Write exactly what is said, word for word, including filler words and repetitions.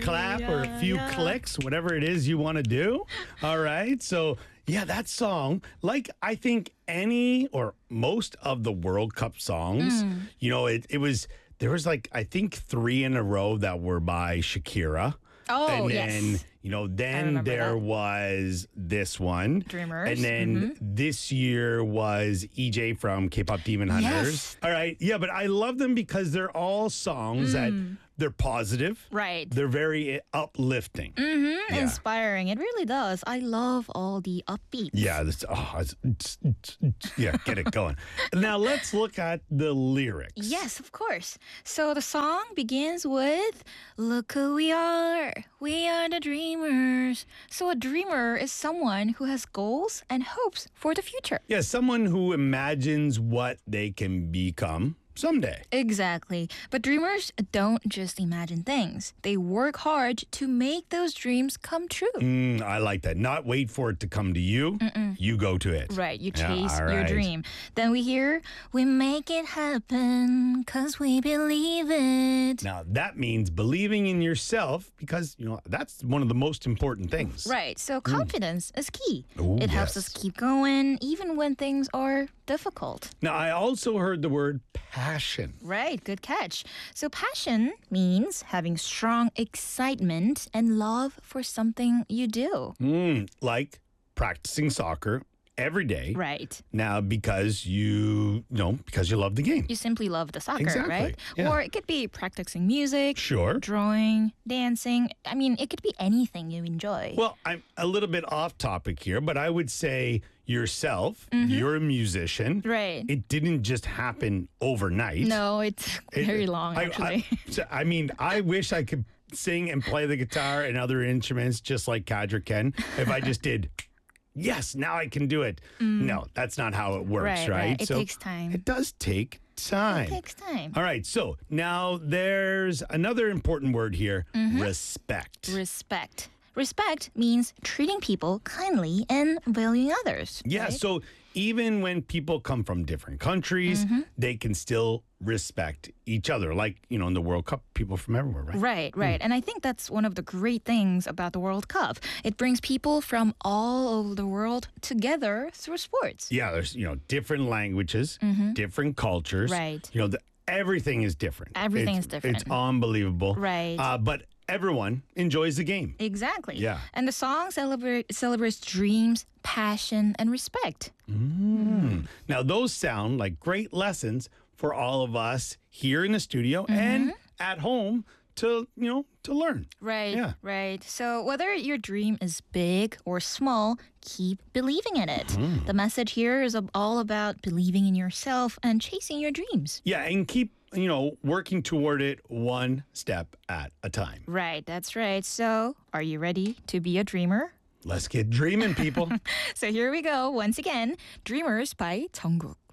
clap or a Yeah, few yeah. clicks, whatever it is you want to do. All right. So, yeah, that song, like I think any or most of the World Cup songs, Mm. you know, it, it was, there was like, I think three in a row that were by Shakira. Oh, and yes. then, you know, then remember there that. was this one. Dreamers. And then this year was E J from K-Pop Demon Hunters. Yes. All right. Yeah, but I love them because they're all songs that they're positive. Right. They're very uplifting. Mm-hmm. Yeah. Inspiring. It really does. I love all the upbeats. Yeah, this, oh, it's, it's- it's- it's- yeah, get it going. Now let's look at the lyrics. Yes, of course. So the song begins with, "Look who we are. We are the dreamers." So a dreamer is someone who has goals and hopes for the future. Yeah, someone who imagines what they can become someday. Exactly. But dreamers don't just imagine things. They work hard to make those dreams come true. Mm, I like that. Not wait for it to come to you. You go to it. Right, you Yeah, chase all your right. dream. Then we hear, "We make it happen because we believe it." Now that means believing in yourself because, you know, that's one of the most important things. Right, so confidence is key. Ooh, it helps yes. us keep going even when things are difficult. Now I also heard the word passion. Right, good catch. So passion means having strong excitement and love for something you do. Mm, like practicing soccer every day. Right. Now because you, you know, because you love the game. You simply love the soccer, Exactly, right? yeah. Or it could be practicing music, Sure. drawing, dancing. I mean, it could be anything you enjoy. Well, I'm a little bit off topic here, but I would say yourself, you're a musician. Right. It didn't just happen overnight. No, it's It- very long, I- actually. I, so, I mean, I wish I could sing and play the guitar and other instruments just like Kadra can. If I just did, yes, now I can do it. No, that's not how it works, Right, right? right. It takes time. It does take time. It takes time. All right, so now there's another important word here, Mm-hmm. respect. Respect. Respect means treating people kindly and valuing others. Yeah, right? so even when people come from different countries, Mm-hmm. they can still respect each other. Like, you know, in the World Cup, people from everywhere, right? Right, right. And I think that's one of the great things about the World Cup. It brings people from all over the world together through sports. Yeah, there's, you know, different languages, different cultures. Mm-hmm. Right. You know, the, everything is different. Everything It's- is different. It's unbelievable. Right. Uh, but everyone enjoys the game. Exactly. Yeah. And the song celebrate, celebrates dreams, passion, and respect. Now, those sound like great lessons for all of us here in the studio and at home to, you know, to learn. Right, Yeah. right. So whether your dream is big or small, keep believing in it. The message here is ab- all about believing in yourself and chasing your dreams. Yeah, and keep, you know, working toward it one step at a time. Right, that's right. So are you ready to be a dreamer? Let's get dreaming, people. So here we go once again. Dreamers by Jungkook.